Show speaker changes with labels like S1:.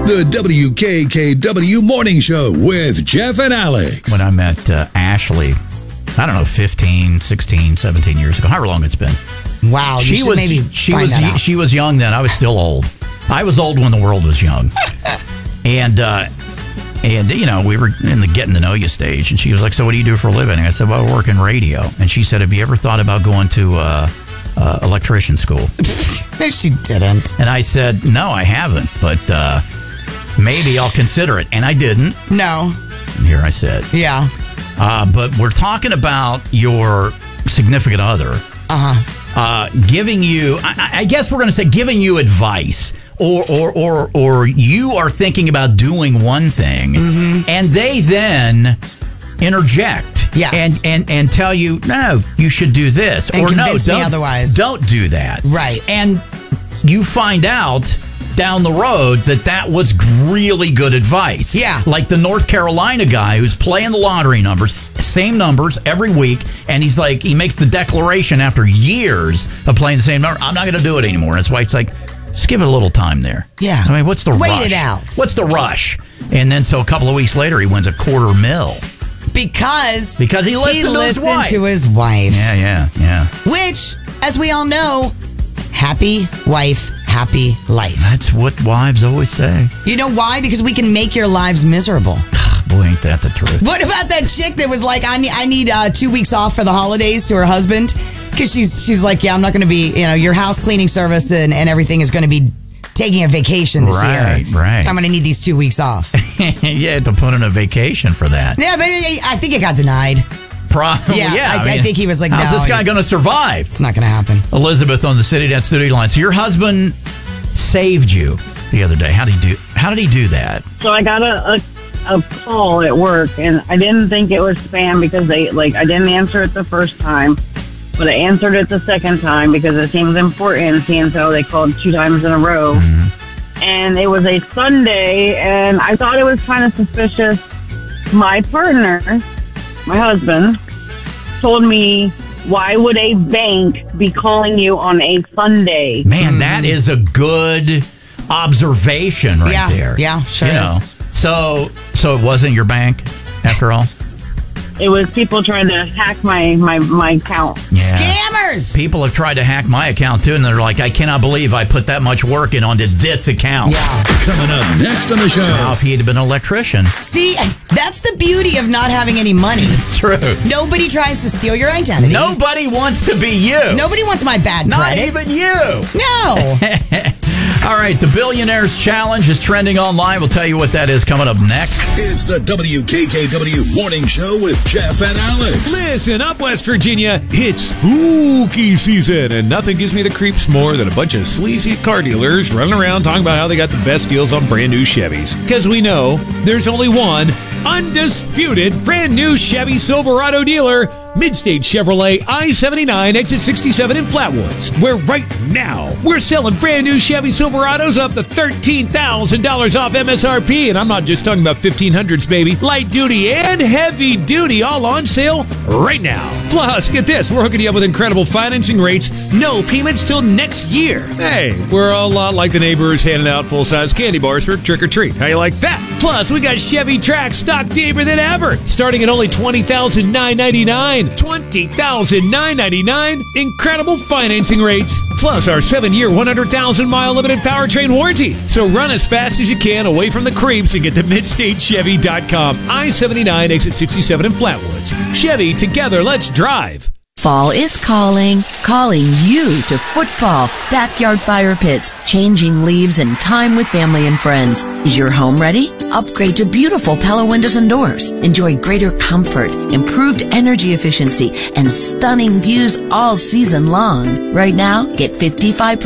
S1: The WKKW Morning Show with Jeff and Alex.
S2: When I met Ashley, I don't know, 15, 16, 17 years ago, however long it's been.
S3: Wow,
S2: she was young then. I was still old. I was old when the world was young. And you know, we were in the getting to know you stage, and she was like, "So what do you do for a living?" And I said, "Well, I work in radio." And she said, "Have you ever thought about going to electrician school?"
S3: No, she didn't.
S2: And I said, "No, I haven't, but maybe I'll consider it." And I didn't.
S3: No.
S2: And here I said,
S3: "Yeah."
S2: But we're talking about your significant other. Giving you, I guess we're going to say, giving you advice, or you are thinking about doing one thing, and they then interject,
S3: yes,
S2: and tell you, no, you should do this,
S3: and
S2: or no,
S3: don't, otherwise,
S2: don't do that,
S3: right?
S2: And you find out down the road that was really good advice.
S3: Yeah.
S2: Like the North Carolina guy who's playing the lottery numbers, same numbers every week, and he's like, he makes the declaration after years of playing the same number, I'm not going to do it anymore. And his wife's like, just give it a little time there.
S3: Yeah.
S2: I mean, what's the rush?
S3: Wait it out.
S2: What's the rush? And then so a couple of weeks later, he wins $250,000.
S3: Because
S2: he listened
S3: to his wife.
S2: Yeah.
S3: Which, as we all know, happy wife, happy life.
S2: That's what wives always say.
S3: You know why? Because we can make your lives miserable.
S2: Boy, ain't that the truth.
S3: What about that chick that was like, I need 2 weeks off for the holidays to her husband? Because she's like, yeah, I'm not going to be, your house cleaning service and everything is going to be taking a vacation this year.
S2: Right.
S3: I'm going to need these 2 weeks off.
S2: Yeah, to put in a vacation for that.
S3: Yeah, but I think it got denied.
S2: Probably.
S3: Yeah, I think he was like,
S2: how's this guy going to survive?
S3: It's not going to happen.
S2: Elizabeth on the City Dance Studio line. So your husband saved you the other day. How did he do that?
S4: So I got a call at work, and I didn't think it was spam because I didn't answer it the first time, but I answered it the second time because it seems important, and so they called 2 times in a row. Mm-hmm. And it was a Sunday, and I thought it was kind of suspicious. My partner, my husband, told me, why would a bank be calling you on a Sunday?
S2: Man, that is a good observation right there.
S3: Yeah, sure is.
S2: So it wasn't your bank after all?
S4: It was people trying to hack my account.
S2: Yeah.
S3: Scammers!
S2: People have tried to hack my account too, and they're like, I cannot believe I put that much work in onto this account.
S3: Yeah.
S1: Coming up next on the show.
S2: Now, if he had been an electrician.
S3: See, that's the beauty of not having any money.
S2: It's true.
S3: Nobody tries to steal your identity.
S2: Nobody wants to be you.
S3: Nobody wants my bad
S2: Not
S3: credits.
S2: even you.
S3: No.
S2: All right, the Billionaires Challenge is trending online. We'll tell you what that is coming up next.
S1: It's the WKKW Morning Show with Jeff and Alex.
S5: Listen up, West Virginia. It's spooky season, and nothing gives me the creeps more than a bunch of sleazy car dealers running around talking about how they got the best deals on brand new Chevys. Because we know there's only one undisputed brand new Chevy Silverado dealer, Midstate Chevrolet I-79 exit 67 in Flatwoods, where right now we're selling brand new Chevy Silverados up to $13,000 off MSRP, and I'm not just talking about 1500s, baby. Light duty and heavy duty all on sale right now. Plus, get this, we're hooking you up with incredible financing rates, no payments till next year. Hey, we're a lot like the neighbors handing out full-size candy bars for trick-or-treat. How you like that? Plus, we got Chevy Trax stock deeper than ever, starting at only $20,999. $20,999. Incredible financing rates. Plus our 7-year, 100,000-mile limited powertrain warranty. So run as fast as you can away from the creeps and get to MidstateChevy.com. I-79 exit 67 in Flatwoods. Chevy, together, let's drive.
S6: Fall is calling you to football, backyard fire pits, changing leaves, and time with family and friends. Is your home ready? Upgrade to beautiful Pella windows and doors. Enjoy greater comfort, improved energy efficiency, and stunning views all season long. Right now, get 55%